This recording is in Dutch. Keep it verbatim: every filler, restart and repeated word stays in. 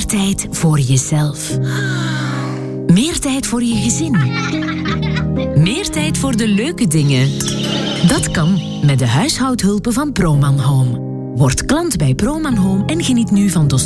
tijd voor jezelf. Meer tijd voor je gezin. Meer tijd voor de leuke dingen. Dat kan met de huishoudhulpen van Proman Home. Word klant bij Proman Home en geniet nu van dossier